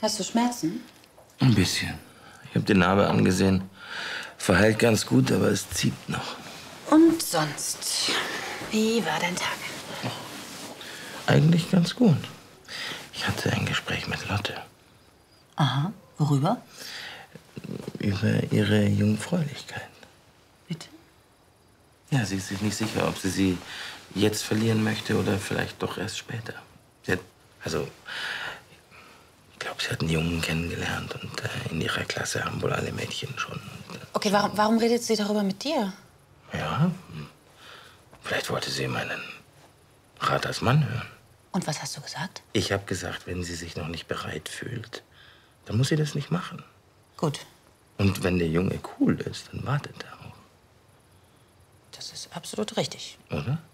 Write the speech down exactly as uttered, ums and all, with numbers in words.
Hast du Schmerzen? Ein bisschen. Ich habe die Narbe angesehen. Verheilt ganz gut, aber es zieht noch. Und sonst? Wie war dein Tag? Eigentlich ganz gut. Ich hatte ein Gespräch mit Lotte. Aha. Worüber? Über ihre Jungfräulichkeit. Bitte? Ja, sie ist sich nicht sicher, ob sie sie jetzt verlieren möchte oder vielleicht doch erst später. Sie hat, also, ich glaube, sie hat einen Jungen kennengelernt und äh, in ihrer Klasse haben wohl alle Mädchen schon. Und, äh, Okay, warum, warum redet sie darüber mit dir? Ja, vielleicht wollte sie meinen Rat als Mann hören. Und was hast du gesagt? Ich habe gesagt, wenn sie sich noch nicht bereit fühlt, dann muss sie das nicht machen. Gut. Und wenn der Junge cool ist, dann wartet er auch. Das ist absolut richtig. Oder?